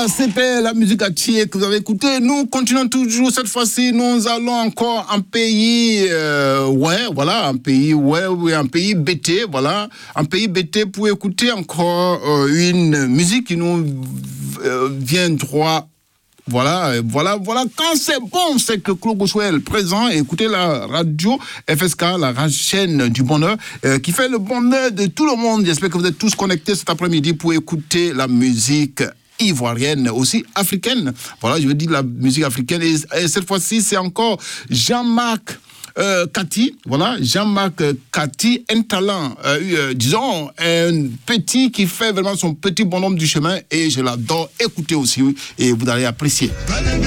c'était la musique à Thier que vous avez écoutée. Nous continuons toujours. Cette fois-ci, nous allons encore en pays, un pays BT, voilà, un pays BT pour écouter encore une musique qui nous vient droit. Voilà. Quand c'est bon, c'est que Claude Gauchouel présent. Écoutez la radio FSK, la chaîne du bonheur, qui fait le bonheur de tout le monde. J'espère que vous êtes tous connectés cet après-midi pour écouter la musique ivoirienne, aussi africaine. Voilà, je veux dire la musique africaine. Et cette fois-ci, c'est encore Jean-Marc Kati, voilà, Jean-Marc Kati, un talent, disons, un petit qui fait vraiment son petit bonhomme du chemin, et je l'adore. Écoutez aussi, et vous allez apprécier.